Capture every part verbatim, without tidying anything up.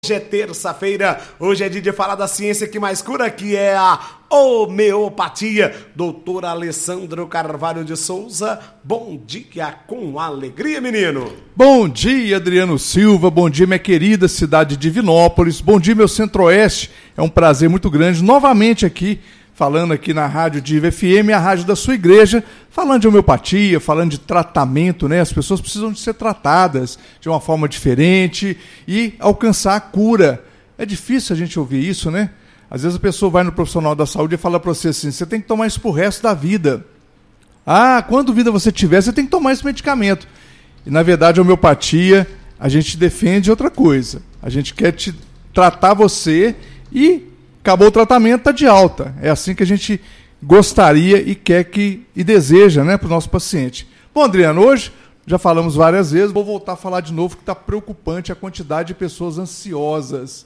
Hoje é terça-feira, hoje é dia de falar da ciência que mais cura, que é a homeopatia. Doutor Alessandro Carvalho de Souza, bom dia com alegria, menino. Bom dia, Adriano Silva, bom dia, minha querida cidade de Divinópolis, bom dia, meu Centro-Oeste. É um prazer muito grande, novamente aqui, falando aqui na Rádio Diva F M, a rádio da sua igreja, falando de homeopatia, falando de tratamento, né? As pessoas precisam de ser tratadas de uma forma diferente e alcançar a cura. É difícil a gente ouvir isso, né? Às vezes a pessoa vai no profissional da saúde e fala para você assim, você tem que tomar isso pro resto da vida. Ah, quando vida você tiver, você tem que tomar esse medicamento. E na verdade a homeopatia, a gente defende outra coisa. A gente quer te tratar você e acabou o tratamento, está de alta. É assim que a gente gostaria e quer que e deseja, né, para o nosso paciente. Bom, Adriano, hoje já falamos várias vezes, vou voltar a falar de novo que está preocupante a quantidade de pessoas ansiosas.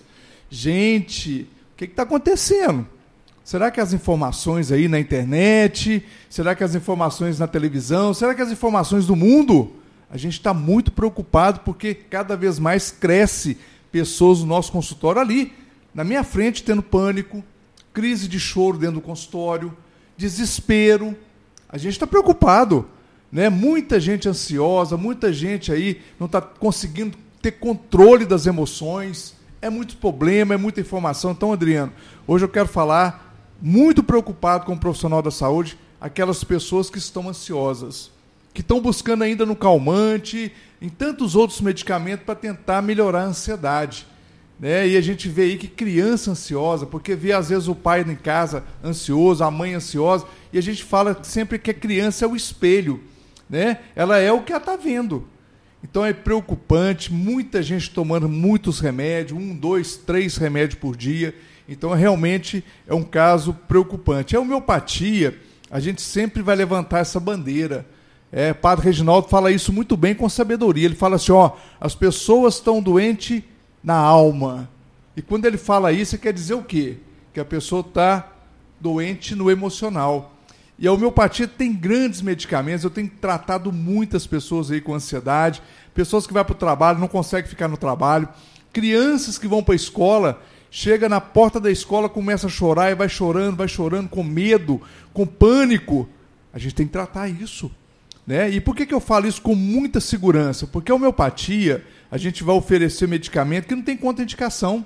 Gente, o que está acontecendo? Será que as informações aí na internet, será que as informações na televisão, será que as informações do mundo? A gente está muito preocupado porque cada vez mais cresce pessoas no nosso consultório ali, na minha frente, tendo pânico, crise de choro dentro do consultório, desespero. A gente está preocupado, né? Muita gente ansiosa, muita gente aí não está conseguindo ter controle das emoções. É muito problema, é muita informação. Então, Adriano, hoje eu quero falar muito preocupado com o profissional da saúde, aquelas pessoas que estão ansiosas, que estão buscando ainda no calmante, em tantos outros medicamentos para tentar melhorar a ansiedade. Né? E a gente vê aí que criança ansiosa, porque vê às vezes o pai em casa ansioso, a mãe ansiosa, e a gente fala sempre que a criança é o espelho, né? Ela é o que ela está vendo. Então é preocupante, muita gente tomando muitos remédios, um, dois, três remédios por dia. Então realmente é um caso preocupante. A homeopatia, a gente sempre vai levantar essa bandeira. É, Padre Reginaldo fala isso muito bem com sabedoria. Ele fala assim, ó, as pessoas estão doentes na alma. E quando ele fala isso, quer dizer o quê? Que a pessoa está doente no emocional. E a homeopatia tem grandes medicamentos. Eu tenho tratado muitas pessoas aí com ansiedade, pessoas que vão para o trabalho, não conseguem ficar no trabalho, crianças que vão para a escola, chega na porta da escola, começa a chorar e vai chorando, vai chorando com medo, com pânico. A gente tem que tratar isso. Né? E por que, que eu falo isso com muita segurança? Porque a homeopatia, a gente vai oferecer medicamento que não tem contraindicação.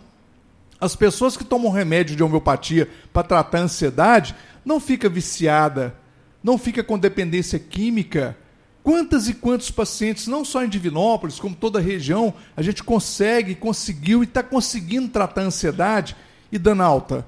As pessoas que tomam remédio de homeopatia para tratar a ansiedade, não fica viciada, não fica com dependência química. Quantas e quantos pacientes, não só em Divinópolis, como toda a região, a gente consegue, conseguiu e está conseguindo tratar a ansiedade e dando alta?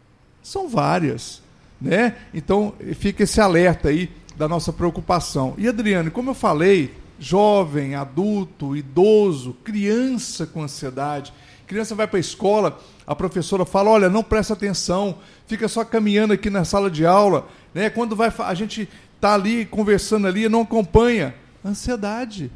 São várias. Né? Então, fica esse alerta aí da nossa preocupação. E, Adriano, como eu falei, jovem, adulto, idoso, criança com ansiedade, criança vai para a escola, a professora fala, olha, não presta atenção, fica só caminhando aqui na sala de aula, né? Quando vai, a gente está ali conversando ali, não acompanha. Ansiedade.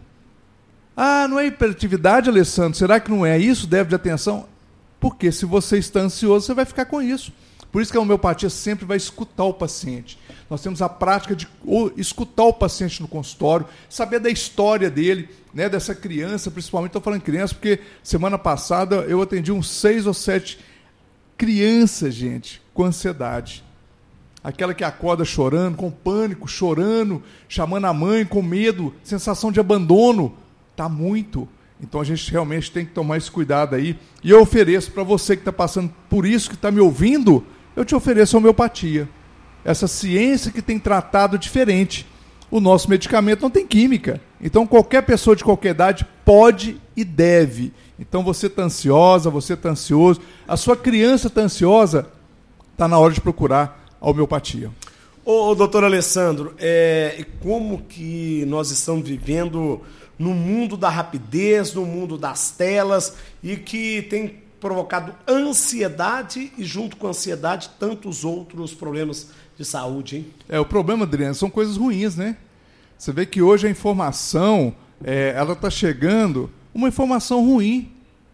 Ah, não é hiperatividade, Alessandro? Será que não é isso? Deve de atenção? Porque se você está ansioso, você vai ficar com isso. Por isso que a homeopatia sempre vai escutar o paciente. Nós temos a prática de escutar o paciente no consultório, saber da história dele, né, dessa criança, principalmente, estou falando criança, porque semana passada eu atendi uns seis ou sete crianças, gente, com ansiedade. Aquela que acorda chorando, com pânico, chorando, chamando a mãe, com medo, sensação de abandono. Está muito. Então a gente realmente tem que tomar esse cuidado aí. E eu ofereço para você que está passando por isso, que está me ouvindo, eu te ofereço a homeopatia. Essa ciência que tem tratado diferente. O nosso medicamento não tem química. Então qualquer pessoa de qualquer idade pode e deve. Então você está ansiosa, você está ansioso, a sua criança está ansiosa, está na hora de procurar a homeopatia. Ô, doutor Alessandro, é, como que nós estamos vivendo no mundo da rapidez, no mundo das telas, e que tem provocado ansiedade e, junto com a ansiedade, tantos outros problemas de saúde, hein? É, o problema, Adriano, são coisas ruins, né? Você vê que hoje a informação, é, ela está chegando, uma informação ruim.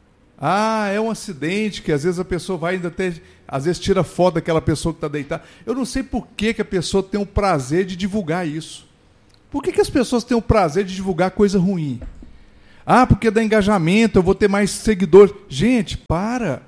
Ah, é um acidente, que às vezes a pessoa vai ainda até, às vezes tira foto daquela pessoa que está deitada. Eu não sei por que, que a pessoa tem o prazer de divulgar isso. Por que, que as pessoas têm o prazer de divulgar coisa ruim? Ah, porque dá engajamento, eu vou ter mais seguidores. Gente, para.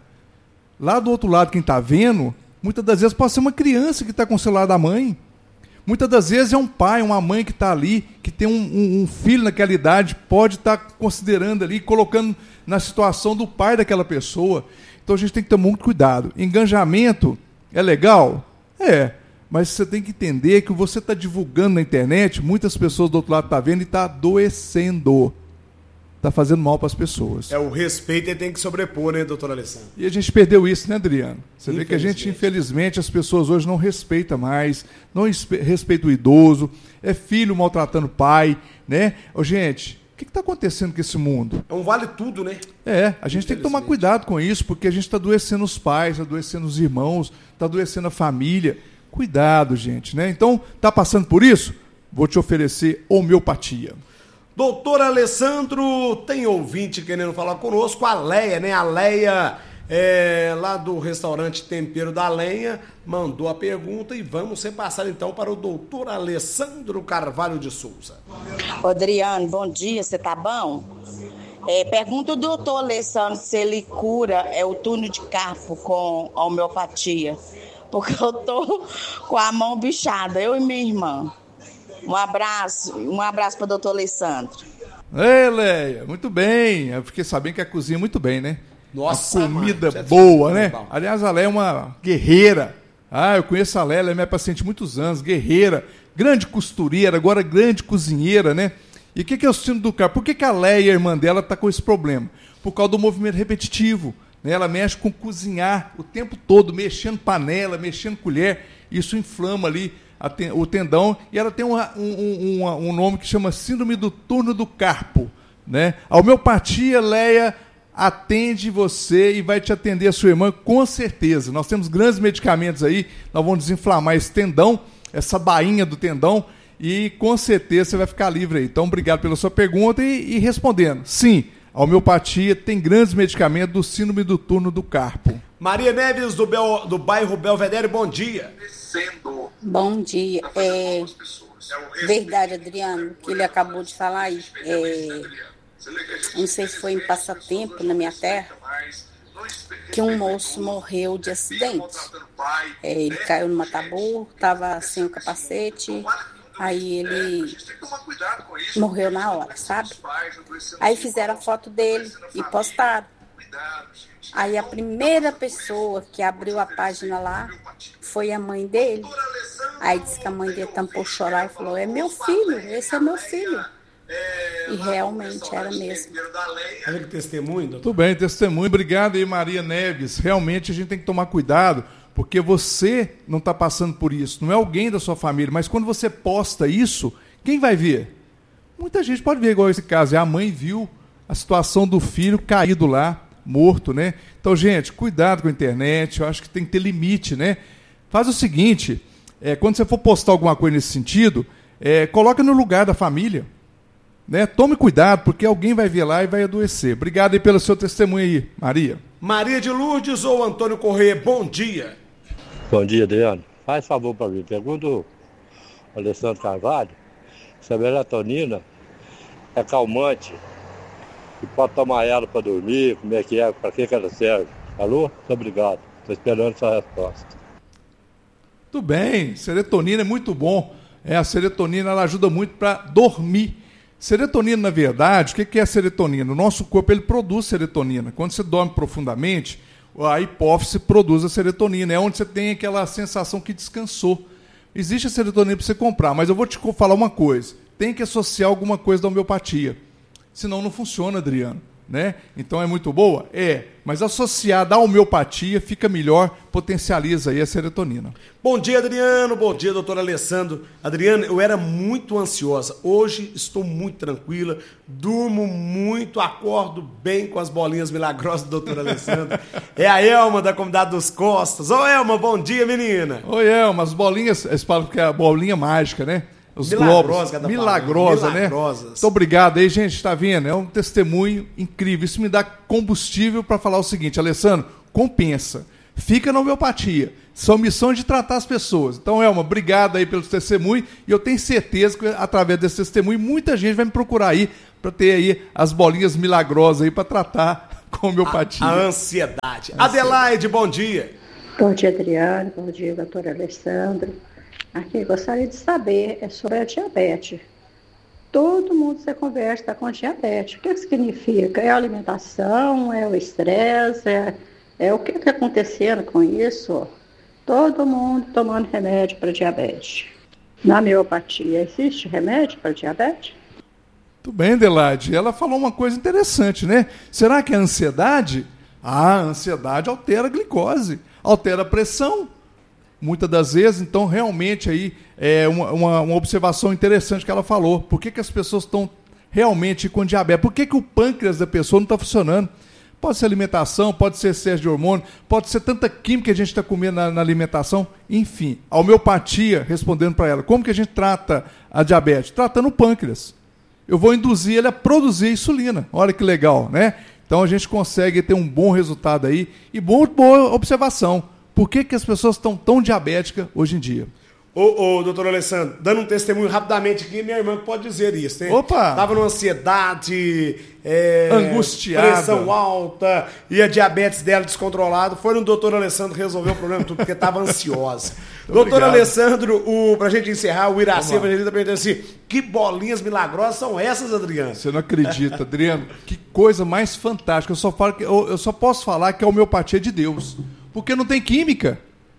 Lá do outro lado, quem está vendo, muitas das vezes pode ser uma criança que está com o celular da mãe. Muitas das vezes é um pai, uma mãe que está ali, que tem um, um, um filho naquela idade, pode estar tá considerando ali, colocando na situação do pai daquela pessoa. Então a gente tem que ter muito cuidado. Engajamento é legal? É. Mas você tem que entender que você está divulgando na internet, muitas pessoas do outro lado estão vendo e está adoecendo. Está fazendo mal para as pessoas. É, o respeito ele tem que sobrepor, né, doutor Alessandro? E a gente perdeu isso, né, Adriano? Você vê que a gente, infelizmente, as pessoas hoje não respeitam mais, não respeitam o idoso, é filho maltratando pai, né? Ô, gente, o que está acontecendo com esse mundo? É um vale tudo, né? É, a gente tem que tomar cuidado com isso, porque a gente está adoecendo os pais, está adoecendo os irmãos, está adoecendo a família. Cuidado, gente, né? Então, tá passando por isso? Vou te oferecer homeopatia. Doutor Alessandro, tem ouvinte querendo falar conosco, a Leia, né? A Leia, é, lá do restaurante Tempero da Lenha, mandou a pergunta e vamos repassar então para o doutor Alessandro Carvalho de Souza. Adriano, bom dia, você tá bom? É, pergunta o doutor Alessandro se ele cura é, o túnel de carpo com a homeopatia, porque eu tô com a mão bichada, eu e minha irmã. Um abraço, um abraço para o doutor Alessandro. Ei, Leia, muito bem. Eu fiquei sabendo que a cozinha muito bem, né? Nossa, uma comida mano, boa, né? Bom. Aliás, a Leia é uma guerreira. Ah, eu conheço a Leia, ela é minha paciente há muitos anos, guerreira, grande costureira, agora grande cozinheira, né? E o que, que é o síndrome do carpo? Por que, que a Leia, a irmã dela, está com esse problema? Por causa do movimento repetitivo. Né? Ela mexe com cozinhar o tempo todo, mexendo panela, mexendo colher. Isso inflama ali o tendão, e ela tem uma, um, um, um nome que chama síndrome do túnel do carpo. Né? A homeopatia, Leia, atende você e vai te atender a sua irmã com certeza. Nós temos grandes medicamentos aí, nós vamos desinflamar esse tendão, essa bainha do tendão, e com certeza você vai ficar livre aí. Então, obrigado pela sua pergunta e, e respondendo. Sim, a homeopatia tem grandes medicamentos do síndrome do túnel do carpo. Maria Neves, do, Bel, do bairro Belvedere, bom dia. Bom dia. É verdade, Adriano, que ele acabou de falar aí. É, não sei se foi em Passatempo, na minha terra, que um moço morreu de acidente. É, ele caiu no mataburro, estava sem o capacete, aí ele morreu na hora, sabe? Aí fizeram a foto dele e postaram. Aí a primeira pessoa que abriu a página lá foi a mãe dele. Aí disse que a mãe dele tampou chorar e falou, é meu filho, esse é meu filho. E realmente era mesmo. Olha que testemunho, doutor. Tudo bem, testemunho. Obrigado aí, Maria Neves. Realmente a gente tem que tomar cuidado, porque você não está passando por isso. Não é alguém da sua família, mas quando você posta isso, quem vai ver? Muita gente pode ver, igual esse caso. A mãe viu a situação do filho caído lá, morto, né? Então, gente, cuidado com a internet, eu acho que tem que ter limite, né? Faz o seguinte, é, quando você for postar alguma coisa nesse sentido, é, coloca no lugar da família, né? Tome cuidado, porque alguém vai ver lá e vai adoecer. Obrigado aí pelo seu testemunho aí, Maria. Maria de Lourdes ou Antônio Corrêa, bom dia. Bom dia, Adriano. Faz favor para mim, pergunta o Alessandro Carvalho se a melatonina é calmante. E pode tomar ela para dormir, como é que é, para que, que ela serve. Alô? Muito obrigado. Estou esperando essa resposta. Tudo bem, serotonina é muito bom. É, a serotonina ela ajuda muito para dormir. Serotonina, na verdade, o que, que é a serotonina? O nosso corpo ele produz serotonina. Quando você dorme profundamente, a hipófise produz a serotonina. É onde você tem aquela sensação que descansou. Existe a serotonina para você comprar, mas eu vou te falar uma coisa. Tem que associar alguma coisa da homeopatia. Senão não funciona, Adriano, né? Então é muito boa? É, mas associada à homeopatia fica melhor, potencializa aí a serotonina. Bom dia, Adriano, bom dia, doutor Alessandro. Adriano, eu era muito ansiosa, hoje estou muito tranquila, durmo muito, acordo bem com as bolinhas milagrosas do doutor Alessandro. É a Elma da Comunidade dos Costas. Ô Elma, bom dia, menina. Oi, Elma, as bolinhas, eles falam que é a bolinha mágica, né? Os milagrosa, globos, milagrosa, né? Muito obrigado aí, gente, está vendo? É um testemunho incrível. Isso me dá combustível para falar o seguinte, Alessandro, compensa. fica na homeopatia. São missões de tratar as pessoas. Então, Elma, obrigado aí pelos testemunhos. E eu tenho certeza que, através desse testemunho, muita gente vai me procurar aí para ter aí as bolinhas milagrosas aí para tratar com homeopatia. A, a ansiedade. ansiedade. Adelaide, bom dia. Bom dia, Adriano. Bom dia, doutor Alessandro. Aqui, gostaria de saber é sobre a diabetes. Todo mundo você conversa está com diabetes. O que significa? É a alimentação? É o estresse? É, é o que está acontecendo com isso? Todo mundo tomando remédio para diabetes. Na homeopatia, existe remédio para diabetes? Tudo bem, Adelaide. Ela falou uma coisa interessante, né? Será que é a ansiedade? Ah, a ansiedade altera a glicose, altera a pressão. Muitas das vezes, então, realmente aí é uma, uma, uma observação interessante que ela falou. Por que, que as pessoas estão realmente com diabetes? Por que, que o pâncreas da pessoa não está funcionando? Pode ser alimentação, pode ser excesso de hormônio, pode ser tanta química que a gente está comendo na, na alimentação. Enfim, a homeopatia, respondendo para ela, como que a gente trata a diabetes? Tratando o pâncreas. Eu vou induzir ele a produzir insulina. Olha que legal, né? Então a gente consegue ter um bom resultado aí e boa, boa observação. Por que, que as pessoas estão tão diabéticas hoje em dia? Ô, ô, doutor Alessandro, dando um testemunho rapidamente aqui, minha irmã pode dizer isso, né? Opa! Tava numa ansiedade, é, angustiada, pressão alta e a diabetes dela descontrolada. Foi no doutor Alessandro resolver o problema tudo, porque tava ansiosa. Doutor Alessandro, o, pra gente encerrar, o Iraci Evangelista perguntando assim, que bolinhas milagrosas são essas, Adriano? Você não acredita, Adriano? Que coisa mais fantástica. Eu só, falo que, eu, eu só posso falar que a homeopatia é de Deus, porque não tem química.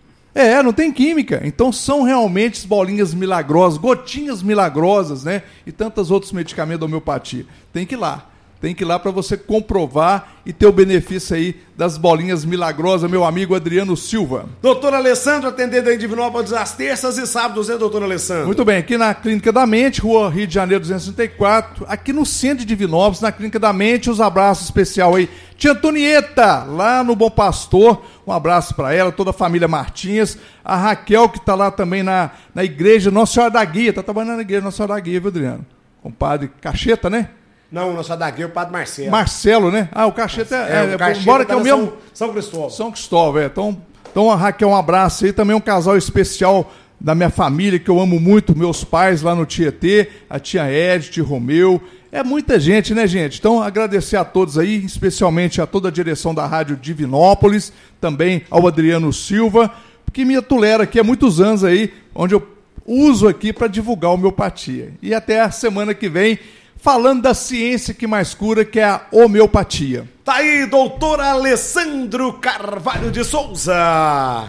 É, não tem química. Então são realmente bolinhas milagrosas, gotinhas milagrosas, né? E tantos outros medicamentos da homeopatia. Tem que ir lá. Tem que ir lá para você comprovar e ter o benefício aí das bolinhas milagrosas, meu amigo Adriano Silva. Doutor Alessandro, atendendo aí em Divinópolis às terças e sábados, né, doutor Alessandro? Muito bem, aqui na Clínica da Mente, Rua Rio de Janeiro duzentos e trinta e quatro, aqui no centro de Divinópolis, na Clínica da Mente, os abraços especial aí. Tia Antonieta, lá no Bom Pastor, um abraço para ela, toda a família Martins, a Raquel, que está lá também na, na igreja Nossa Senhora da Guia, está trabalhando na igreja Nossa Senhora da Guia, viu, Adriano? Com o padre Cacheta, né? Não, o nosso adagueiro é o padre Marcelo. Marcelo, né? Ah, o Cacheta é... é, é, o Cacheta embora tá que é o mesmo... São, São Cristóvão. São Cristóvão, é. Então, então, a Raquel, um abraço aí. Também um casal especial da minha família, que eu amo muito, meus pais lá no Tietê, a tia Edith, Romeu. É muita gente, né, gente? Então, agradecer a todos aí, especialmente a toda a direção da Rádio Divinópolis, também ao Adriano Silva, que me tolera aqui há muitos anos aí, onde eu uso aqui para divulgar a homeopatia. E até a semana que vem, falando da ciência que mais cura, que é a homeopatia. Tá aí, doutor Alessandro Carvalho de Souza.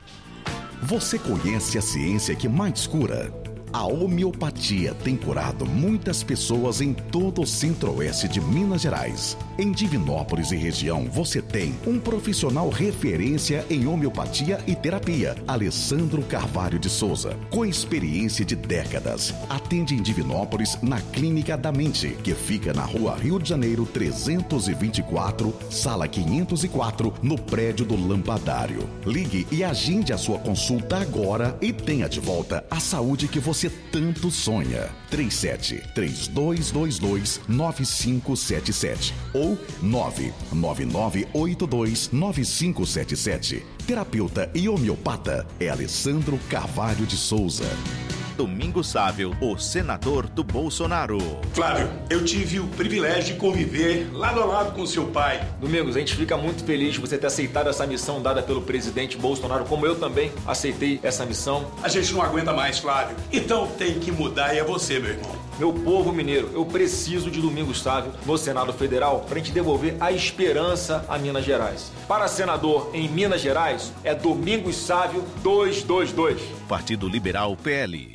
Você conhece a ciência que mais cura? A homeopatia tem curado muitas pessoas em todo o centro-oeste de Minas Gerais. Em Divinópolis e região, você tem um profissional referência em homeopatia e terapia, Alessandro Carvalho de Souza, com experiência de décadas. Atende em Divinópolis na Clínica da Mente, que fica na Rua Rio de Janeiro trezentos e vinte e quatro, sala quinhentos e quatro, no prédio do Lampadário. Ligue e agende a sua consulta agora e tenha de volta a saúde que você Você tanto sonha. três sete três dois dois dois nove cinco sete sete ou nove nove nove oito dois nove cinco sete sete. Terapeuta e homeopata é Alessandro Carvalho de Souza. Domingos Sávio, o senador do Bolsonaro. Flávio, eu tive o privilégio de conviver lado a lado com seu pai. Domingos, a gente fica muito feliz de você ter aceitado essa missão dada pelo presidente Bolsonaro, como eu também aceitei essa missão. A gente não aguenta mais, Flávio. Então tem que mudar e é você, meu irmão. Meu povo mineiro, eu preciso de Domingos Sávio no Senado Federal para a gente devolver a esperança a Minas Gerais. Para senador em Minas Gerais, é Domingos Sávio duzentos e vinte e dois. Partido Liberal P L.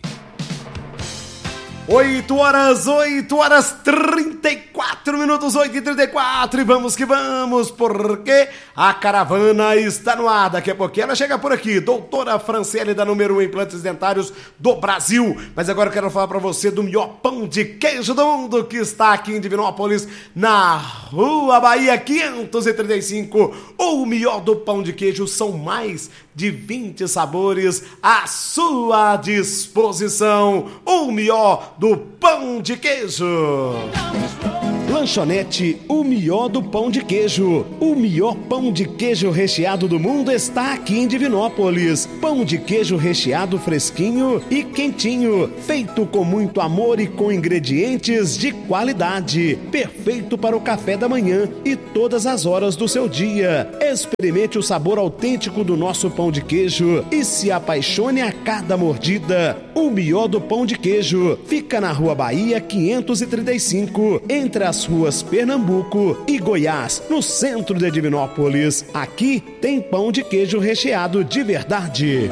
oito horas, oito horas, trinta e quatro minutos, oito e trinta e quatro, e vamos que vamos, porque a caravana está no ar. Daqui a pouquinho ela chega por aqui, doutora Franciele, da número um Implantes Dentários do Brasil. Mas agora eu quero falar para você do melhor pão de queijo do mundo, que está aqui em Divinópolis, na Rua Bahia quinhentos e trinta e cinco. O melhor do pão de queijo, são mais de vinte sabores à sua disposição. O melhor do pão de queijo. Lanchonete O Mió do Pão de Queijo. O melhor pão de queijo recheado do mundo está aqui em Divinópolis. Pão de queijo recheado fresquinho e quentinho, feito com muito amor e com ingredientes de qualidade. Perfeito para o café da manhã e todas as horas do seu dia. Experimente o sabor autêntico do nosso pão de queijo e se apaixone a cada mordida. O Mió do Pão de Queijo fica na Rua Bahia quinhentos e trinta e cinco, entre as ruas Pernambuco e Goiás, no centro de Divinópolis. Aqui tem pão de queijo recheado de verdade.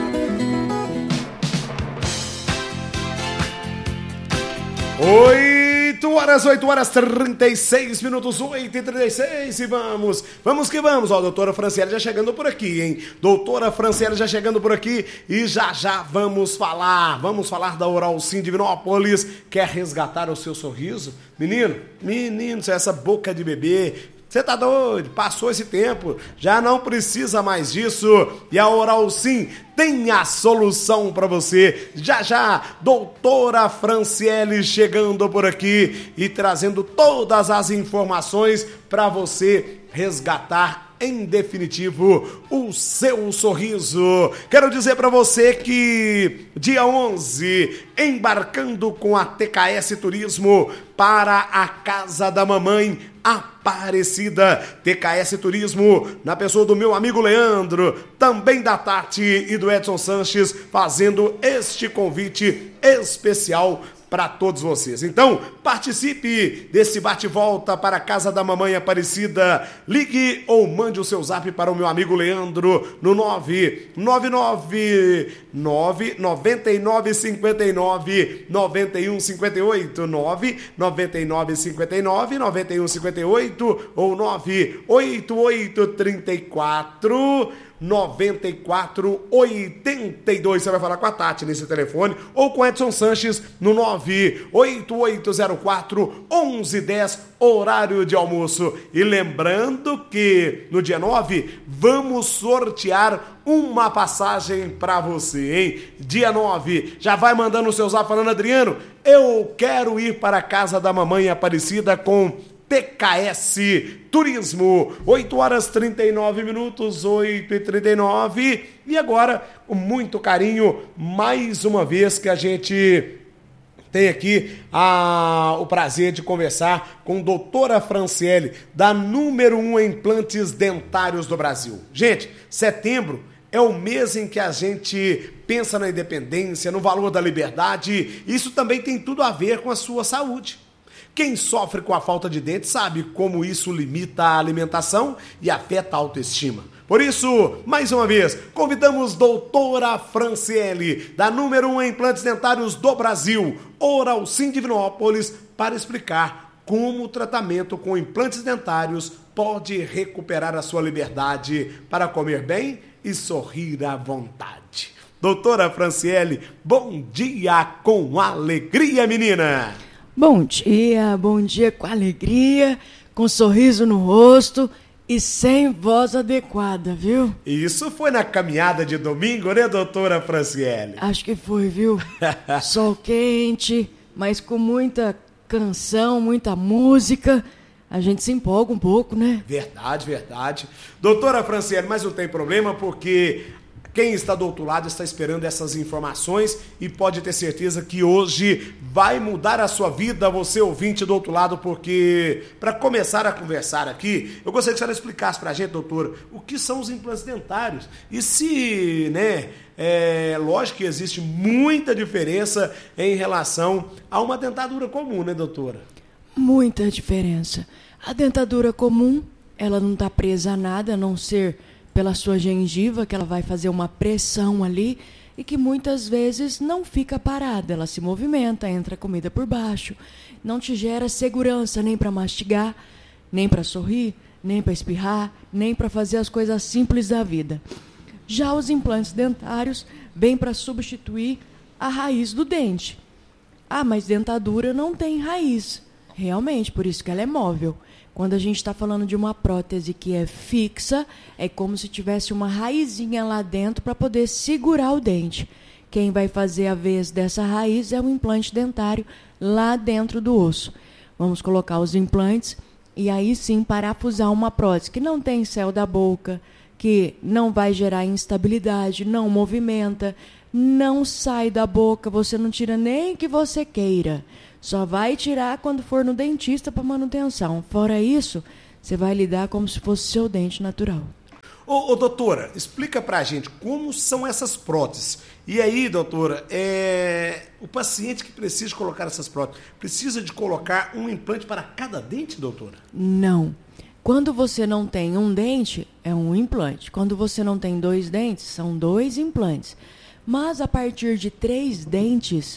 oito horas, oito horas, trinta e seis minutos, oito e trinta e seis, e vamos, vamos que vamos, ó, doutora Franciele já chegando por aqui, hein, doutora Franciele já chegando por aqui, e já já vamos falar, vamos falar da Oral Sim Divinópolis. Quer resgatar o seu sorriso? Menino, menino, essa boca de bebê, você tá doido? Passou esse tempo, já não precisa mais disso. E a Oral Sim tem a solução para você. Já já, doutora Franciele chegando por aqui e trazendo todas as informações para você resgatar em definitivo o seu sorriso. Quero dizer para você que dia onze, embarcando com a T K S Turismo para a Casa da Mamãe Aparecida. T K S Turismo, na pessoa do meu amigo Leandro, também da Tati e do Edson Sanches, fazendo este convite especial para todos vocês. Então, participe desse bate-volta para a Casa da Mamãe Aparecida. Ligue ou mande o seu zap para o meu amigo Leandro no nove nove nove nove nove nove cinco nove nove um cinco oito, nove nove nove cinco nove nove um cinco oito ou nove oito oito três quatro noventa e quatro oitenta e dois. Você vai falar com a Tati nesse telefone ou com Edson Sanches no nove oito oito zero quatro onze dez, horário de almoço. E lembrando que no dia nove vamos sortear uma passagem para você, hein? Dia nove, já vai mandando o seu zap falando: Adriano, eu quero ir para a Casa da Mamãe Aparecida com T K S Turismo. oito horas trinta e nove minutos, oito e trinta e nove. E agora, com muito carinho, mais uma vez que a gente tem aqui a, o prazer de conversar com a doutora Franciele, da número um em implantes dentários do Brasil. Gente, setembro é o mês em que a gente pensa na independência, no valor da liberdade. Isso também tem tudo a ver com a sua saúde. Quem sofre com a falta de dentes sabe como isso limita a alimentação e afeta a autoestima. Por isso, mais uma vez, convidamos doutora Franciele, da número um em implantes dentários do Brasil, Oral Sim Divinópolis, para explicar como o tratamento com implantes dentários pode recuperar a sua liberdade para comer bem e sorrir à vontade. Doutora Franciele, bom dia com alegria, menina! Bom dia, bom dia com alegria, com sorriso no rosto e sem voz adequada, viu? Isso foi na caminhada de domingo, né, doutora Franciele? Acho que foi, viu? Sol quente, mas com muita canção, muita música. A gente se empolga um pouco, né? Verdade, verdade. Doutora Franciele, mas não tem problema, porque quem está do outro lado está esperando essas informações e pode ter certeza que hoje vai mudar a sua vida, você ouvinte do outro lado, porque para começar a conversar aqui, eu gostaria que a senhora explicasse para a gente, doutora, o que são os implantes dentários e se, né, é lógico que existe muita diferença em relação a uma dentadura comum, né, doutora? Muita diferença. A dentadura comum, ela não está presa a nada, a não ser pela sua gengiva, que ela vai fazer uma pressão ali e que muitas vezes não fica parada, ela se movimenta, entra comida por baixo, não te gera segurança nem para mastigar, nem para sorrir, nem para espirrar, nem para fazer as coisas simples da vida. Já os implantes dentários vêm para substituir a raiz do dente. Ah, mas dentadura não tem raiz. Realmente, por isso que ela é móvel. Quando a gente está falando de uma prótese que é fixa, é como se tivesse uma raizinha lá dentro para poder segurar o dente. Quem vai fazer a vez dessa raiz é o implante dentário lá dentro do osso. Vamos colocar os implantes e aí sim parafusar uma prótese que não tem céu da boca, que não vai gerar instabilidade, não movimenta, não sai da boca, você não tira nem que você queira. Só vai tirar quando for no dentista para manutenção. Fora isso, você vai lidar como se fosse seu dente natural. Ô, ô doutora, explica pra gente como são essas próteses. E aí, doutora, é... o paciente que precisa de colocar essas próteses, precisa de colocar um implante para cada dente, doutora? Não. Quando você não tem um dente, é um implante. Quando você não tem dois dentes, são dois implantes. Mas a partir de três dentes,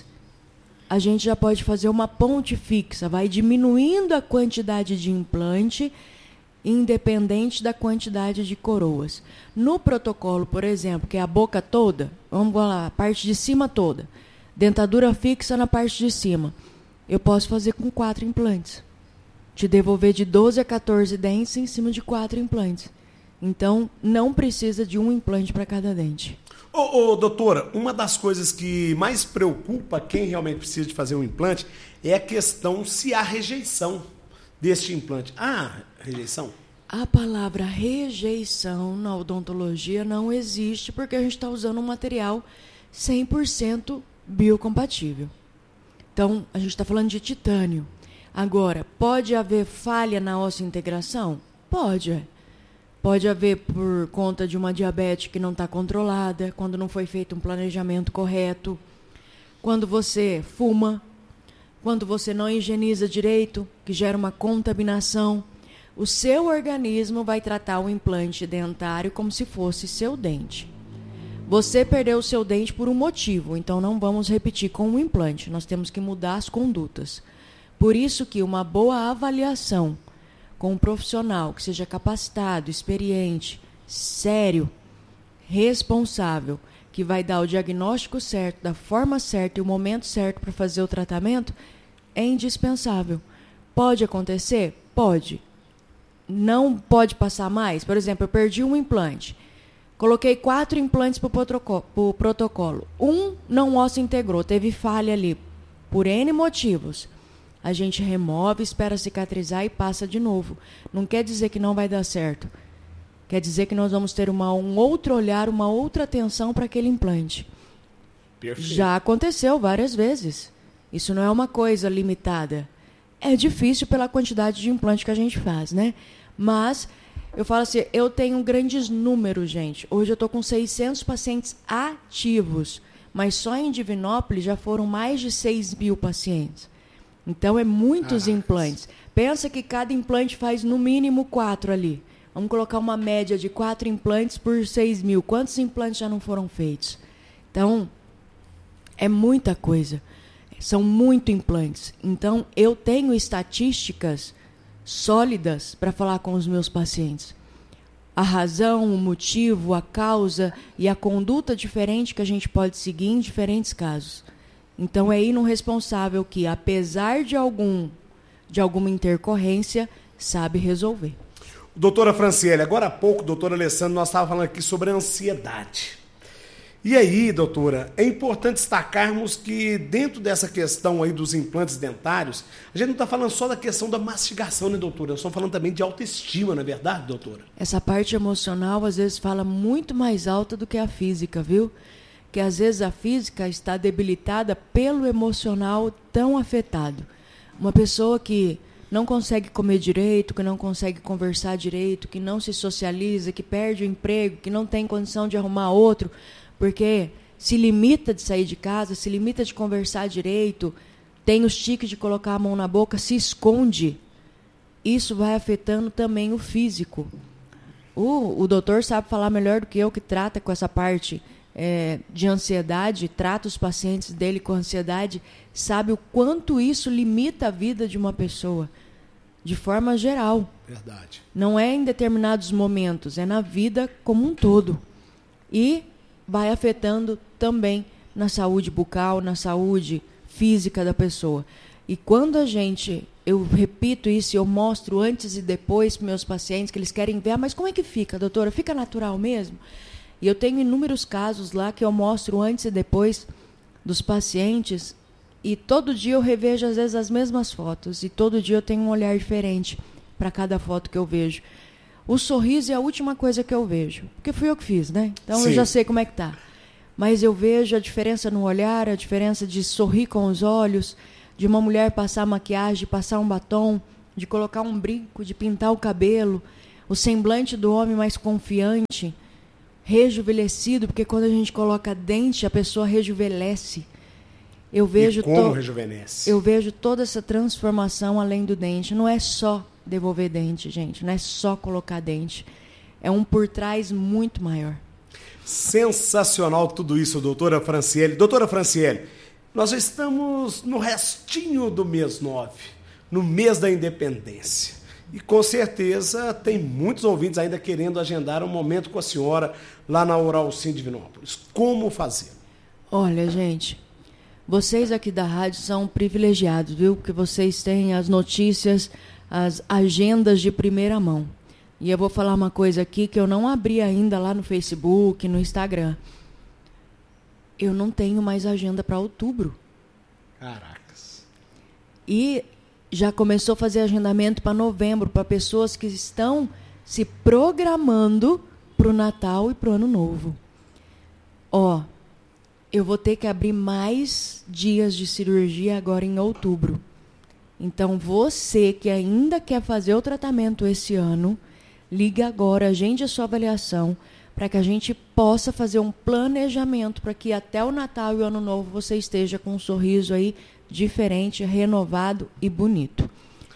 a gente já pode fazer uma ponte fixa. Vai diminuindo a quantidade de implante, independente da quantidade de coroas. No protocolo, por exemplo, que é a boca toda, vamos lá, a parte de cima toda, dentadura fixa na parte de cima, eu posso fazer com quatro implantes. Te devolver de doze a quatorze dentes em cima de quatro implantes. Então, não precisa de um implante para cada dente. Ô, ô, doutora, uma das coisas que mais preocupa quem realmente precisa de fazer um implante é a questão se há rejeição deste implante. Ah, rejeição? A palavra rejeição na odontologia não existe porque a gente está usando um material cem por cento biocompatível. Então, a gente está falando de titânio. Agora, pode haver falha na osseointegração? Pode, é. Pode haver por conta de uma diabetes que não está controlada, quando não foi feito um planejamento correto, quando você fuma, quando você não higieniza direito, que gera uma contaminação. O seu organismo vai tratar o implante dentário como se fosse seu dente. Você perdeu o seu dente por um motivo, então não vamos repetir com o implante, nós temos que mudar as condutas. Por isso que uma boa avaliação com um profissional que seja capacitado, experiente, sério, responsável, que vai dar o diagnóstico certo, da forma certa e o momento certo para fazer o tratamento, é indispensável. Pode acontecer? Pode. Não pode passar mais? Por exemplo, eu perdi um implante. Coloquei quatro implantes para o protocolo. Um não osso integrou, teve falha ali, por N motivos. A gente remove, espera cicatrizar e passa de novo. Não quer dizer que não vai dar certo. Quer dizer que nós vamos ter uma, um outro olhar, uma outra atenção para aquele implante. Perfeito. Já aconteceu várias vezes. Isso não é uma coisa limitada. É difícil pela quantidade de implante que a gente faz, né? Mas eu falo assim, eu tenho grandes números, gente. Hoje eu estou com seiscentos pacientes ativos, mas só em Divinópolis já foram mais de seis mil pacientes. Então, é muitos ah, implantes. Pensa que cada implante faz no mínimo quatro ali. Vamos colocar uma média de quatro implantes por seis mil. Quantos implantes já não foram feitos? Então, é muita coisa. São muito implantes. Então, eu tenho estatísticas sólidas para falar com os meus pacientes. A razão, o motivo, a causa e a conduta diferente que a gente pode seguir em diferentes casos. Então, é ir num responsável que, apesar de, algum, de alguma intercorrência, sabe resolver. Doutora Franciele, agora há pouco, doutor Alessandro, nós estávamos falando aqui sobre a ansiedade. E aí, doutora, é importante destacarmos que dentro dessa questão aí dos implantes dentários, a gente não está falando só da questão da mastigação, né, doutora? Nós estamos falando também de autoestima, não é verdade, doutora? Essa parte emocional, às vezes, fala muito mais alta do que a física, viu? Que às vezes a física está debilitada pelo emocional tão afetado. Uma pessoa que não consegue comer direito, que não consegue conversar direito, que não se socializa, que perde o emprego, que não tem condição de arrumar outro, porque se limita de sair de casa, se limita de conversar direito, tem os tiques de colocar a mão na boca, se esconde. Isso vai afetando também o físico. O, o doutor sabe falar melhor do que eu, que trata com essa parte É, de ansiedade, trata os pacientes dele com ansiedade, sabe o quanto isso limita a vida de uma pessoa, de forma geral. Verdade. Não é em determinados momentos, é na vida como um todo. E vai afetando também na saúde bucal, na saúde física da pessoa. E quando a gente, eu repito isso, eu mostro antes e depois para meus pacientes, que eles querem ver, ah, mas como é que fica, doutora? Fica natural mesmo? E eu tenho inúmeros casos lá que eu mostro antes e depois dos pacientes E todo dia eu revejo, às vezes, as mesmas fotos. E todo dia eu tenho um olhar diferente para cada foto que eu vejo. O sorriso é a última coisa que eu vejo. Porque fui eu que fiz, né? Então Sim. eu já sei como é que tá. Mas eu vejo a diferença no olhar, a diferença de sorrir com os olhos, de uma mulher passar maquiagem, de passar um batom, de colocar um brinco, de pintar o cabelo. O semblante do homem mais confiante, rejuvenescido, porque quando a gente coloca dente, a pessoa rejuvenesce. Eu vejo, e como to... rejuvenesce? eu vejo toda essa transformação além do dente. Não é só devolver dente, gente. Não é só colocar dente. É um por trás muito maior. Sensacional tudo isso, doutora Franciele. Doutora Franciele, nós já estamos no restinho do mês nove, no mês da independência. E com certeza tem muitos ouvintes ainda querendo agendar um momento com a senhora lá na Oral Sim Divinópolis. Como fazer? Olha, gente... Vocês aqui da rádio são privilegiados, viu? Porque vocês têm as notícias, as agendas de primeira mão. E eu vou falar uma coisa aqui que eu não abri ainda lá no Facebook, no Instagram. Eu não tenho mais agenda para outubro. Caracas. E já começou a fazer agendamento para novembro, para pessoas que estão se programando para o Natal e para o Ano Novo. Ó... Eu vou ter que abrir mais dias de cirurgia agora em outubro. Então, você que ainda quer fazer o tratamento esse ano, liga agora, agende a sua avaliação, para que a gente possa fazer um planejamento para que até o Natal e o Ano Novo você esteja com um sorriso aí diferente, renovado e bonito.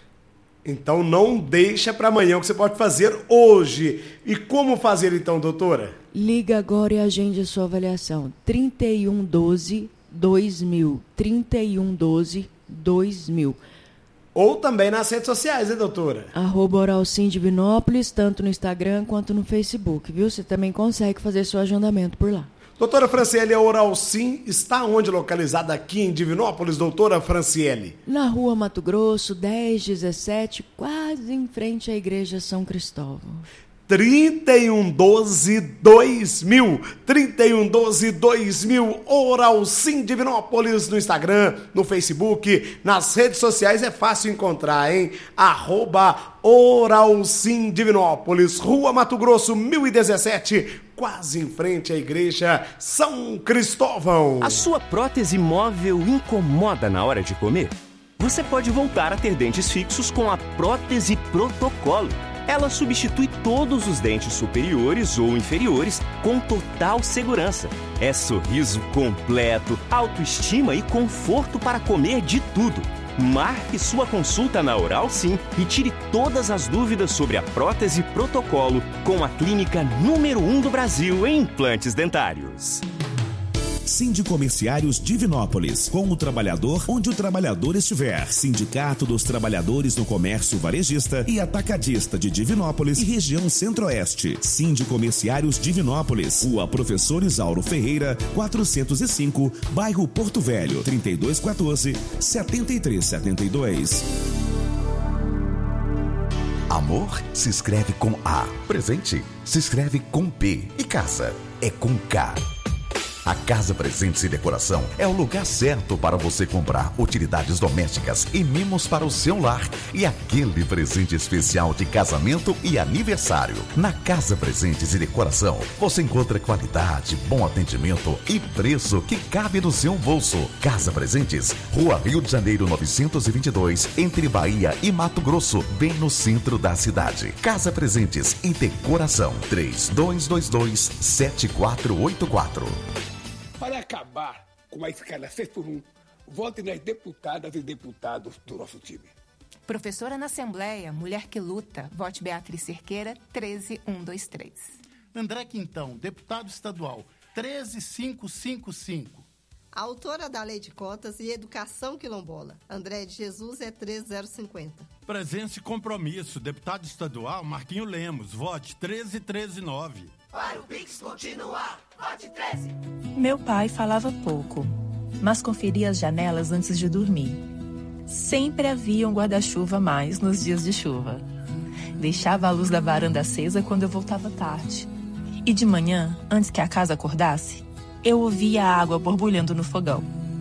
Então, não deixa para amanhã o que você pode fazer hoje. E como fazer então, doutora? Liga agora e agende a sua avaliação. trinta e um doze dois mil. trinta e um doze dois mil. Ou também nas redes sociais, né, doutora? Arroba Oral Sim Divinópolis, tanto no Instagram quanto no Facebook, viu? Você também consegue fazer seu agendamento por lá. Doutora Franciele, a Oral Sim está onde localizada aqui em Divinópolis, doutora Franciele? Na rua Mato Grosso, dez dezessete, quase em frente à Igreja São Cristóvão. trinta e um doze dois mil. trinta e um doze dois mil. Oral Sim Divinópolis no Instagram, no Facebook, nas redes sociais é fácil encontrar, hein? Arroba Oral Sim Divinópolis, Rua Mato Grosso, mil e dezessete, quase em frente à Igreja São Cristóvão. A sua prótese móvel incomoda na hora de comer? Você pode voltar a ter dentes fixos com a prótese Protocolo. Ela substitui todos os dentes superiores ou inferiores com total segurança. É sorriso completo, autoestima e conforto para comer de tudo. Marque sua consulta na Oral Sim e tire todas as dúvidas sobre a prótese Protocolo com a clínica número um do Brasil em implantes dentários. Sindicomerciários Divinópolis, com o trabalhador onde o trabalhador estiver. Sindicato dos Trabalhadores no Comércio Varejista e Atacadista de Divinópolis e região Centro-Oeste. Sindicomerciários Divinópolis, Rua Professor Isauro Ferreira, quatrocentos e cinco, bairro Porto Velho, trinta e dois quatorze, setenta e três setenta e dois. Amor se escreve com A. Presente se escreve com P. E casa é com K. A Casa Presentes e Decoração é o lugar certo para você comprar utilidades domésticas e mimos para o seu lar e aquele presente especial de casamento e aniversário. Na Casa Presentes e Decoração, você encontra qualidade, bom atendimento e preço que cabe no seu bolso. Casa Presentes, Rua Rio de Janeiro novecentos e vinte e dois, entre Bahia e Mato Grosso, bem no centro da cidade. Casa Presentes e Decoração, três dois dois dois, sete quatro oito quatro. Para acabar com a escala seis por um, vote nas deputadas e deputados do nosso time. Professora na Assembleia, mulher que luta. Vote Beatriz Cerqueira, treze mil cento e vinte e três. André Quintão, deputado estadual, treze mil quinhentos e cinquenta e cinco. Autora da Lei de Cotas e Educação Quilombola, André de Jesus é treze mil cinquenta. Presença e compromisso, deputado estadual, Marquinho Lemos, vote treze mil trezentos e nove. Para o Pix continuar, vote treze. Meu pai falava pouco, mas conferia as janelas antes de dormir. Sempre havia um guarda-chuva a mais nos dias de chuva. Deixava a luz da varanda acesa quando eu voltava tarde. E de manhã, antes que a casa acordasse, eu ouvia a água borbulhando no fogão.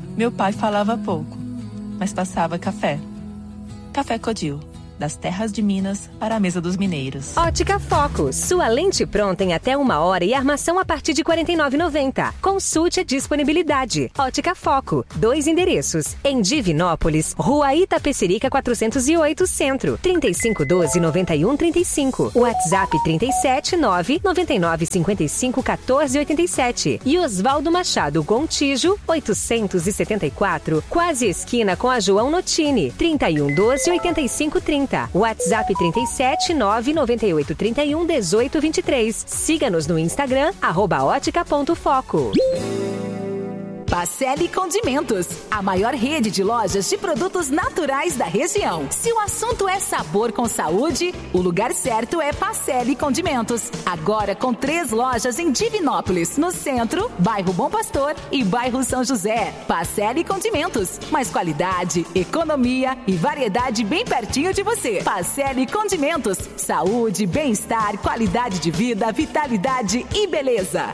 Meu pai falava pouco, mas passava café. Café Codil, das terras de Minas para a mesa dos mineiros. Ótica Foco, sua lente pronta em até uma hora e armação a partir de quarenta e nove reais e noventa centavos. Consulte a disponibilidade. Ótica Foco, dois endereços. Em Divinópolis, Rua Itapecerica quatrocentos e oito, Centro, trinta e cinco doze, noventa e um, trinta e cinco. WhatsApp trinta e sete, nove, noventa e nove, cinquenta e cinco, quatorze, oitenta e sete. E Osvaldo Machado Gontijo, oitocentos e setenta e quatro, quase esquina com a João Notini, trinta e um doze, oitenta e cinco, trinta. WhatsApp trinta e sete, nove, noventa e oito, trinta e um, dezoito, vinte e três. Siga-nos no Instagram, arroba ótica ponto foco. Pacelli Condimentos, a maior rede de lojas de produtos naturais da região. Se o assunto é sabor com saúde, o lugar certo é Pacelli Condimentos. Agora com três lojas em Divinópolis, no centro, bairro Bom Pastor e bairro São José. Pacelli Condimentos, mais qualidade, economia e variedade bem pertinho de você. Pacelli Condimentos, saúde, bem-estar, qualidade de vida, vitalidade e beleza.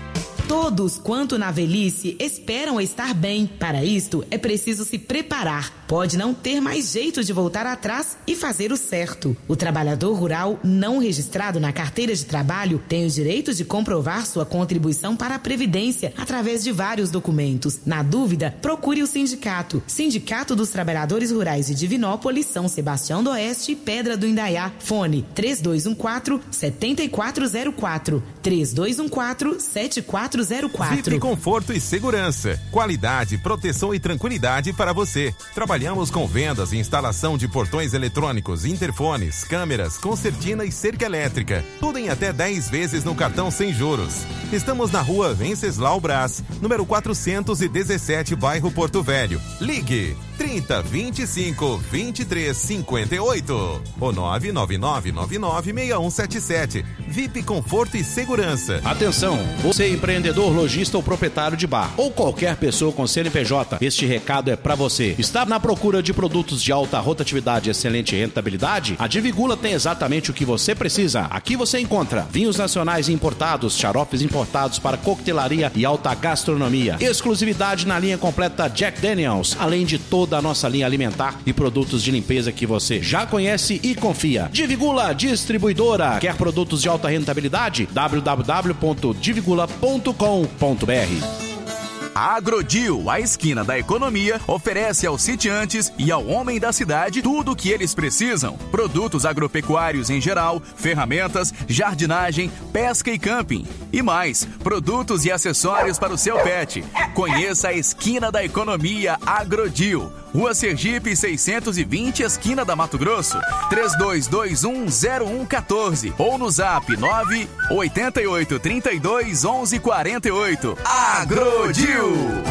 Todos quanto na velhice esperam estar bem. Para isto é preciso se preparar. Pode não ter mais jeito de voltar atrás e fazer o certo. O trabalhador rural não registrado na carteira de trabalho tem o direito de comprovar sua contribuição para a Previdência através de vários documentos. Na dúvida, procure o sindicato. Sindicato dos Trabalhadores Rurais de Divinópolis, São Sebastião do Oeste e Pedra do Indaiá. Fone três dois um quatro, sete quatro zero quatro. três dois um quatro, sete quatro zero quatro. V I P Conforto e Segurança. Qualidade, proteção e tranquilidade para você. Trabalhamos com vendas e instalação de portões eletrônicos, interfones, câmeras, concertina e cerca elétrica. Tudo em até dez vezes no cartão sem juros. Estamos na rua Venceslau Brás, número quatrocentos e dezessete, bairro Porto Velho. Ligue trinta, vinte e cinco, vinte e três, cinquenta e oito ou nove nove nove nove nove seis um sete sete. V I P Conforto e Segurança. Atenção, você empreendedor, lojista ou proprietário de bar ou qualquer pessoa com C N P J, este recado é para você. Está na procura de produtos de alta rotatividade e excelente rentabilidade? A Divigula tem exatamente o que você precisa. Aqui você encontra vinhos nacionais importados, xaropes importados para coquetelaria e alta gastronomia, exclusividade na linha completa Jack Daniels, além de toda a nossa linha alimentar e produtos de limpeza que você já conhece e confia. Divigula Distribuidora. Quer produtos de alta rentabilidade? w w w ponto divigula ponto com ponto b r. A Agrodil, a esquina da economia, oferece aos sitiantes e ao homem da cidade tudo o que eles precisam. Produtos agropecuários em geral, ferramentas, jardinagem, pesca e camping. E mais, produtos e acessórios para o seu pet. Conheça a esquina da economia Agrodil. Rua Sergipe seiscentos e vinte, esquina da Mato Grosso. três dois dois um, zero um um quatro ou no zap nove oito oito, três dois, onze, quarenta e oito. Agrodil.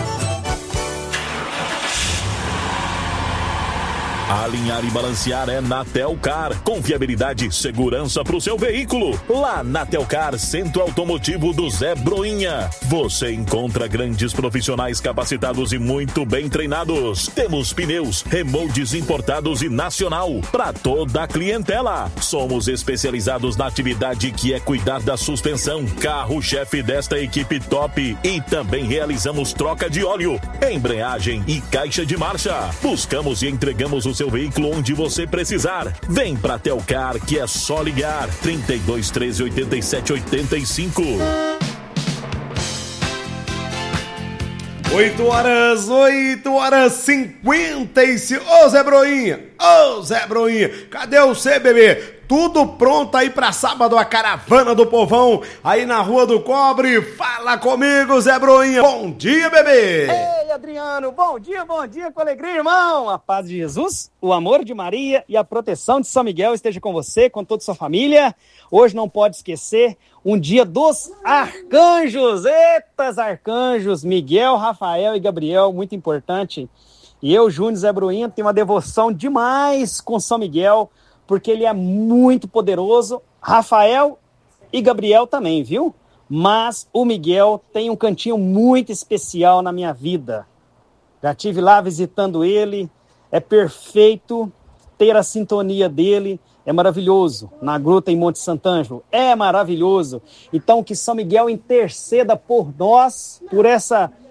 Alinhar e balancear é na Telcar. Confiabilidade e segurança para o seu veículo. Lá na Telcar, Centro Automotivo do Zé Broinha. Você encontra grandes profissionais capacitados e muito bem treinados. Temos pneus, remoldes importados e nacional para toda a clientela. Somos especializados na atividade que é cuidar da suspensão, carro-chefe desta equipe top. E também realizamos troca de óleo, embreagem e caixa de marcha. Buscamos e entregamos o seu veículo onde você precisar. Vem pra Telcar, que é só ligar. trinta e dois, treze, oitenta e sete, oitenta e cinco. oito horas, oito horas cinquenta e cinco. Ô Zé Broinha, ô Zé Broinha, cadê você, bebê? Tudo pronto aí pra sábado, a caravana do povão aí na Rua do Cobre. Fala comigo, Zé Broinha. Bom dia, bebê. Ei, Adriano, bom dia, bom dia, com alegria, irmão. A paz de Jesus, o amor de Maria e a proteção de São Miguel esteja com você, com toda a sua família. Hoje não pode esquecer um dia dos arcanjos. Eita, arcanjos, Miguel, Rafael e Gabriel, muito importante. E eu, Júnior Zé Broinha, tenho uma devoção demais com São Miguel, porque ele é muito poderoso. Rafael e Gabriel também, viu? Mas o Miguel tem um cantinho muito especial na minha vida. Já estive lá visitando ele, é perfeito ter a sintonia dele, é maravilhoso. Na gruta em Monte Sant'Angelo, é maravilhoso. Então que São Miguel interceda por nós, por essa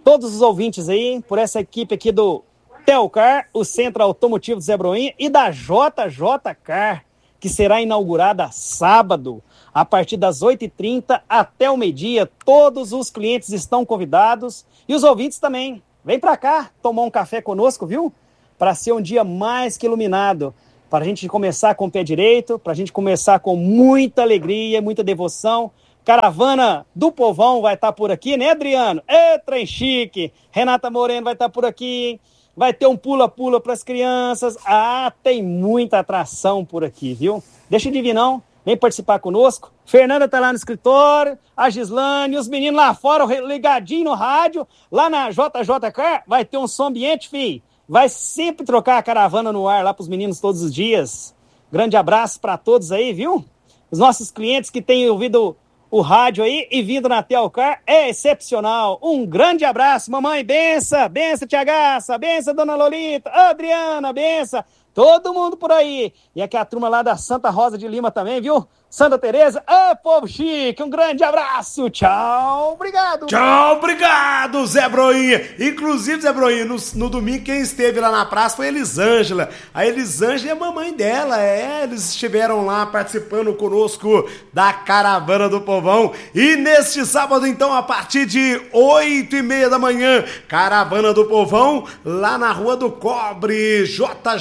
todos os ouvintes aí, por essa equipe aqui do Telcar, o Centro Automotivo de Zé Broinha, e da J J Car, que será inaugurada sábado, a partir das oito e trinta até o meio-dia. Todos os clientes estão convidados e os ouvintes também. Vem para cá tomar um café conosco, viu? Para ser um dia mais que iluminado, para a gente começar com o pé direito, para a gente começar com muita alegria, muita devoção. Caravana do Povão vai estar por aqui, né, Adriano? É, trem chique. Renata Moreno vai estar por aqui. Vai ter um pula-pula para as crianças. Ah, tem muita atração por aqui, viu? Deixa de vir, não. Vem participar conosco. Fernanda tá lá no escritório, a Gislane, os meninos lá fora, ligadinho no rádio. Lá na J J Car vai ter um som ambiente, filho. Vai sempre trocar a caravana no ar lá pros meninos todos os dias. Grande abraço para todos aí, viu? Os nossos clientes que têm ouvido o rádio aí e vindo na Telcar é excepcional. Um grande abraço, mamãe, bença, bença, tia Gaça, bença, dona Lolita, Adriana, bença, todo mundo por aí. E aqui a turma lá da Santa Rosa de Lima também, viu? Santa Teresa, ô povo chique, um grande abraço, tchau, obrigado. Tchau, obrigado, Zé Broinha. Inclusive, Zé Broinha, no, no domingo quem esteve lá na praça foi a Elisângela. A Elisângela é a mamãe dela, é, eles estiveram lá participando conosco da Caravana do Povão. E neste sábado, então, a partir de oito e meia da manhã, Caravana do Povão, lá na Rua do Cobre, J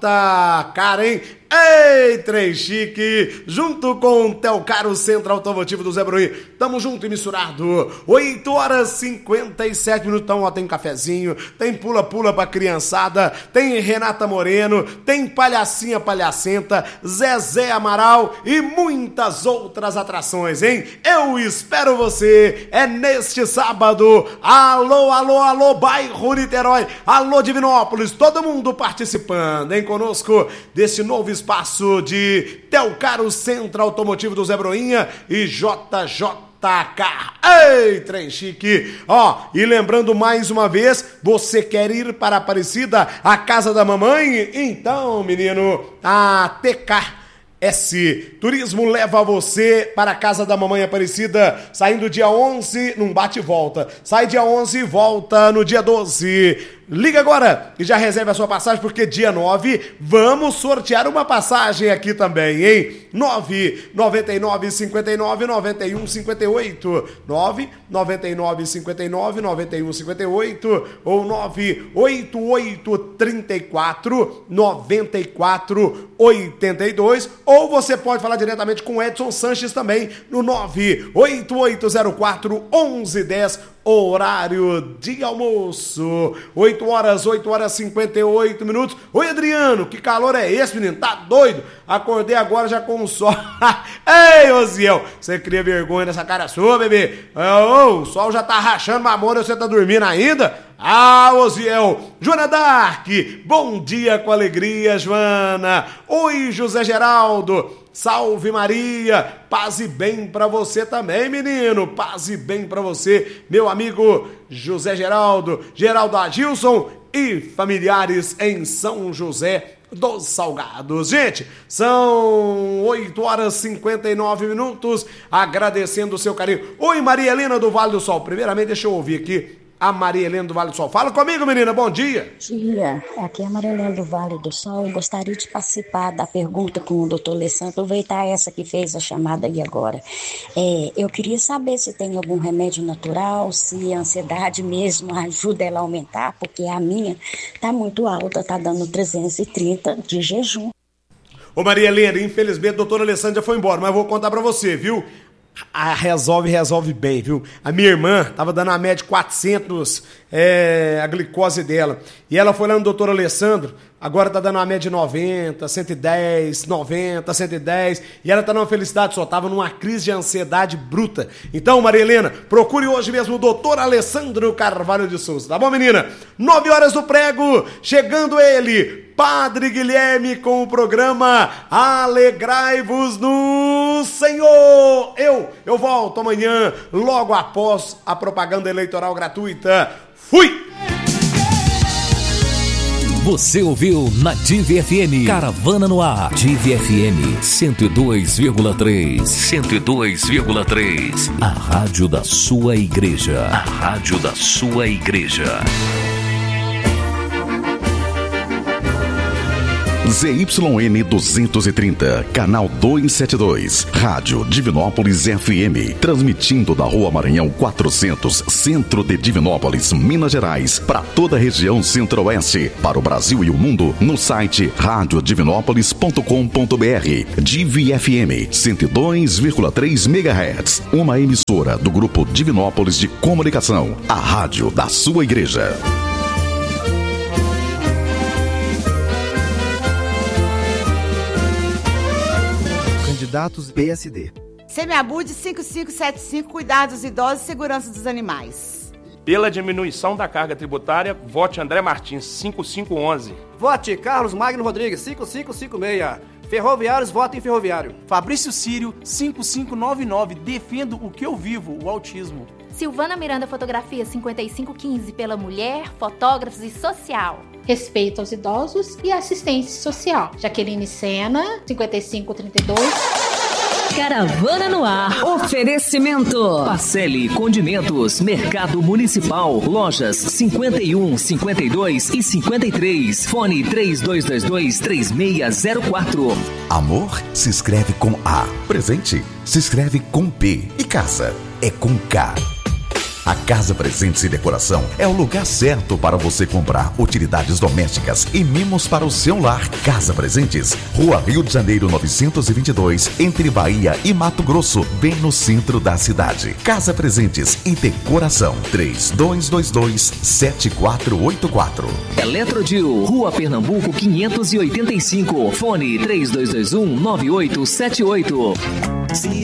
J Karen. Ei, trem chique, junto com o Telcar, o Centro Automotivo do Zé Broinha. Tamo junto e misturado. oito horas e cinquenta e sete minutos. Então, ó, tem cafezinho, tem pula-pula pra criançada, tem Renata Moreno, tem Palhacinha Palhacenta, Zezé Amaral e muitas outras atrações, hein? Eu espero você. É neste sábado. Alô, alô, alô, bairro Niterói. Alô, Divinópolis. Todo mundo participando, hein? Conosco desse novo espaço. Espaço de Telcar, o Centro Automotivo do Zé Broinha e J J Car. Ei, trem chique. Ó, e lembrando mais uma vez, você quer ir para Aparecida, a casa da mamãe? Então, menino, a T K S Turismo leva você para a casa da mamãe Aparecida, saindo dia onze, num bate e volta. Sai dia onze e volta no dia doze. Liga agora e já reserve a sua passagem, porque dia nove vamos sortear uma passagem aqui também, hein? nove nove nove cinco nove nove um cinco oito nove nove nove cinco nove nove um cinco oito ou nove oito oito três quatro nove quatro oito dois, ou você pode falar diretamente com Edson Sanches também no nove oito oito zero quatro um um um zero, horário de almoço. oito horas, oito horas e cinquenta e oito minutos. Oi, Adriano, que calor é esse, menino? Tá doido? Acordei agora já com o sol. Ei, Osiel, você cria vergonha nessa cara sua, bebê? Oh, o sol já tá rachando mamona e você tá dormindo ainda? Ah, Osiel. Joana Dark, bom dia com alegria, Joana. Oi, José Geraldo. Salve Maria, paz e bem pra você também, menino, paz e bem pra você, meu amigo José Geraldo, Geraldo Adilson e familiares em São José dos Salgados. Gente, são oito horas e cinquenta e nove minutos, agradecendo o seu carinho. Oi, Maria Helena do Vale do Sol, primeiramente deixa eu ouvir aqui a Maria Helena do Vale do Sol. Fala comigo, menina, bom dia. Bom dia, aqui é a Maria Helena do Vale do Sol. Eu gostaria de participar da pergunta com o doutor Alessandro, aproveitar essa que fez a chamada aí agora. É, eu queria saber se tem algum remédio natural, se a ansiedade mesmo ajuda ela a aumentar, porque a minha tá muito alta, tá dando trezentos e trinta de jejum. Ô Maria Helena, infelizmente o doutor Alessandro já foi embora, mas vou contar pra você, viu? Ah, resolve, resolve bem, viu? A minha irmã tava dando a média de quatrocentos, é, a glicose dela. E ela foi lá no doutor Alessandro, agora tá dando uma média de noventa, cento e dez, noventa, cento e dez. E ela tá numa felicidade só, tava numa crise de ansiedade bruta. Então, Maria Helena, procure hoje mesmo o doutor Alessandro Carvalho de Souza, tá bom, menina? Nove horas do prego, chegando ele, Padre Guilherme, com o programa Alegrai-vos no Senhor. Eu, eu volto amanhã, logo após a propaganda eleitoral gratuita. Fui! Você ouviu na Div F M, Caravana no Ar. Div F M cento e dois vírgula três. cento e dois vírgula três. A rádio da sua igreja. A rádio da sua igreja. Z Y N duzentos e trinta, canal duzentos e setenta e dois, Rádio Divinópolis F M, transmitindo da Rua Maranhão quatrocentos, centro de Divinópolis, Minas Gerais, para toda a região centro-oeste, para o Brasil e o mundo, no site rádio divinópolis ponto com ponto b r. Div F M cento e dois vírgula três megahertz, uma emissora do Grupo Divinópolis de Comunicação, a rádio da sua igreja. Candidatos P S D. Semiabude cinco cinco sete cinco, Cuidados idosos e segurança dos animais. Pela diminuição da carga tributária, vote André Martins cinco cinco um um. Vote Carlos Magno Rodrigues cinco cinco cinco seis. Ferroviários, votem ferroviário. Fabrício Sírio cinco cinco nove nove. Defendo o que eu vivo, o autismo. Silvana Miranda Fotografia cinquenta e cinco quinze, pela mulher, fotógrafos e social. Respeito aos idosos e assistência social. Jaqueline Sena, cinquenta e cinco trinta e dois. Caravana no Ar. Oferecimento. Pacelli Condimentos, Mercado Municipal, lojas cinquenta e um, cinquenta e dois e cinquenta e três. Fone três dois dois dois, três seis zero quatro. Amor se escreve com A. Presente se escreve com P. E casa é com K. A Casa Presentes e Decoração é o lugar certo para você comprar utilidades domésticas e mimos para o seu lar. Casa Presentes, Rua Rio de Janeiro novecentos e vinte e dois, entre Bahia e Mato Grosso, bem no centro da cidade. Casa Presentes e Decoração, três dois dois dois, sete quatro oito quatro. Eletrodil, Rua Pernambuco quinhentos e oitenta e cinco, fone três dois dois um, nove oito sete oito. Se